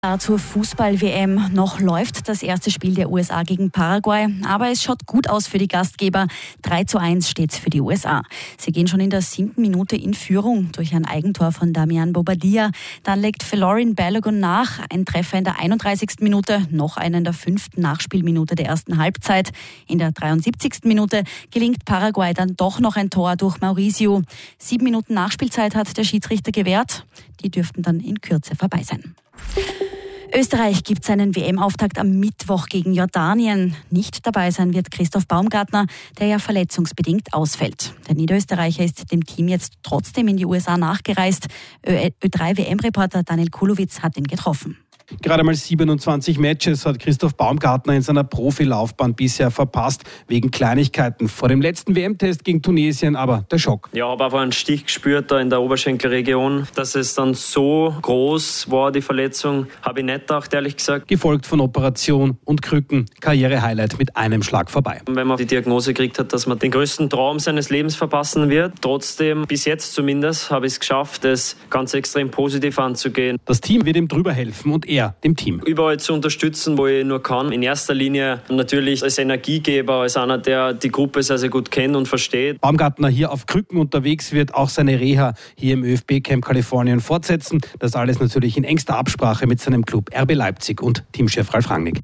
Zur Fußball-WM. Noch läuft das erste Spiel der USA gegen Paraguay, aber es schaut gut aus für die Gastgeber. 3:1 steht's für die USA. Sie gehen schon in der 7. Minute in Führung durch ein Eigentor von Damian Bobadilla. Dann legt Folarin Balogun nach, ein Treffer in der 31. Minute, noch einen in der 5. Nachspielminute der ersten Halbzeit. In der 73. Minute gelingt Paraguay dann doch noch ein Tor durch Mauricio. 7 Minuten Nachspielzeit hat der Schiedsrichter gewährt. Die dürften dann in Kürze vorbei sein. Österreich gibt seinen WM-Auftakt am Mittwoch gegen Jordanien. Nicht dabei sein wird Christoph Baumgartner, der ja verletzungsbedingt ausfällt. Der Niederösterreicher ist dem Team jetzt trotzdem in die USA nachgereist. Ö3-WM-Reporter Daniel Kulowitz hat ihn getroffen. Gerade mal 27 Matches hat Christoph Baumgartner in seiner Profilaufbahn bisher verpasst, wegen Kleinigkeiten. Vor dem letzten WM-Test gegen Tunesien aber der Schock. Ja, habe einfach einen Stich gespürt da in der Oberschenkelregion. Dass es dann so groß war, die Verletzung, habe ich nicht gedacht, ehrlich gesagt. Gefolgt von Operation und Krücken. Karriere-Highlight mit einem Schlag vorbei. Wenn man die Diagnose gekriegt hat, dass man den größten Traum seines Lebens verpassen wird. Trotzdem, bis jetzt zumindest, habe ich es geschafft, es ganz extrem positiv anzugehen. Das Team wird ihm drüber helfen und er dem Team. Überall zu unterstützen, wo ich nur kann. In erster Linie natürlich als Energiegeber, als einer, der die Gruppe sehr, sehr gut kennt und versteht. Baumgartner hier auf Krücken unterwegs, wird auch seine Reha hier im ÖFB-Camp Kalifornien fortsetzen. Das alles natürlich in engster Absprache mit seinem Club RB Leipzig und Teamchef Ralf Rangnick.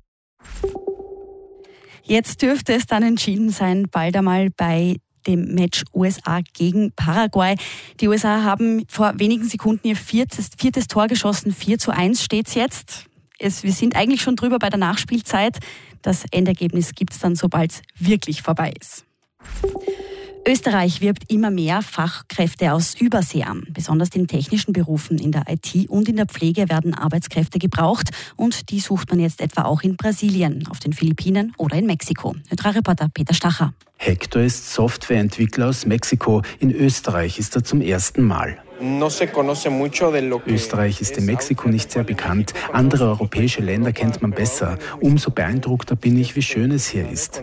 Jetzt dürfte es dann entschieden sein, bald einmal bei dem Match USA gegen Paraguay. Die USA haben vor wenigen Sekunden ihr viertes Tor geschossen. 4:1 steht's jetzt. Wir sind eigentlich schon drüber bei der Nachspielzeit. Das Endergebnis gibt's dann, sobald es wirklich vorbei ist. Österreich wirbt immer mehr Fachkräfte aus Übersee an. Besonders in technischen Berufen, in der IT und in der Pflege werden Arbeitskräfte gebraucht. Und die sucht man jetzt etwa auch in Brasilien, auf den Philippinen oder in Mexiko. Reporter Peter Stacher. Hector ist Softwareentwickler aus Mexiko. In Österreich ist er zum ersten Mal. Österreich ist in Mexiko nicht sehr bekannt. Andere europäische Länder kennt man besser. Umso beeindruckter bin ich, wie schön es hier ist.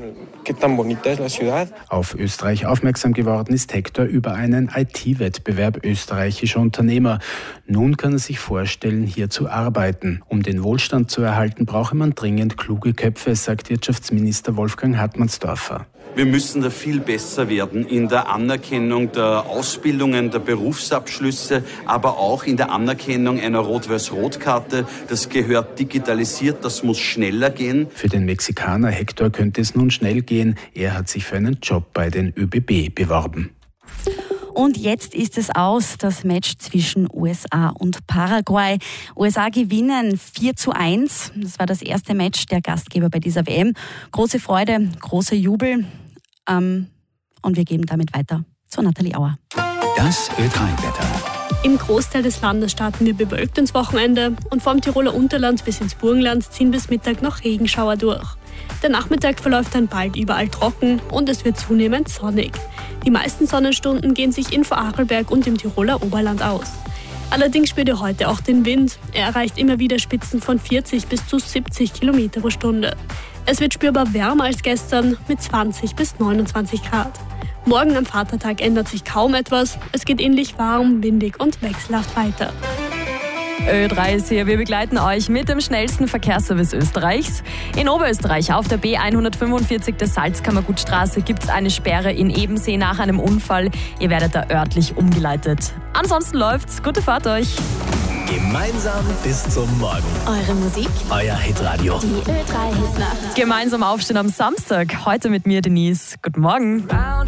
Auf Österreich aufmerksam geworden ist Hector über einen IT-Wettbewerb österreichischer Unternehmer. Nun kann er sich vorstellen, hier zu arbeiten. Um den Wohlstand zu erhalten, brauche man dringend kluge Köpfe, sagt Wirtschaftsminister Wolfgang Hartmannsdorfer. Wir müssen da viel besser werden in der Anerkennung der Ausbildungen, der Berufsabschlüsse, aber auch in der Anerkennung einer Rot-Weiß-Rot-Karte. Das gehört digitalisiert, das muss schneller gehen. Für den Mexikaner Hector könnte es nun schnell gehen. Er hat sich für einen Job bei den ÖBB beworben. Und jetzt ist es aus, das Match zwischen USA und Paraguay. USA gewinnen 4:1. Das war das erste Match der Gastgeber bei dieser WM. Große Freude, großer Jubel. Und wir geben damit weiter zu Nathalie Auer. Das Ö3-Wetter. Im Großteil des Landes starten wir bewölkt ins Wochenende und vom Tiroler Unterland bis ins Burgenland ziehen bis Mittag noch Regenschauer durch. Der Nachmittag verläuft dann bald überall trocken und es wird zunehmend sonnig. Die meisten Sonnenstunden gehen sich in Vorarlberg und im Tiroler Oberland aus. Allerdings spürt ihr heute auch den Wind. Er erreicht immer wieder Spitzen von 40 bis zu 70 Kilometer pro Stunde. Es wird spürbar wärmer als gestern mit 20 bis 29 Grad. Morgen am Vatertag ändert sich kaum etwas. Es geht ähnlich warm, windig und wechselhaft weiter. Ö3 ist hier. Wir begleiten euch mit dem schnellsten Verkehrsservice Österreichs. In Oberösterreich auf der B145 der Salzkammergutstraße gibt es eine Sperre in Ebensee nach einem Unfall. Ihr werdet da örtlich umgeleitet. Ansonsten läuft's. Gute Fahrt euch. Gemeinsam bis zum Morgen. Eure Musik, Euer Hitradio. die Ö3-Hitnacht. Gemeinsam aufstehen am Samstag. Heute mit mir, Denise. Guten Morgen.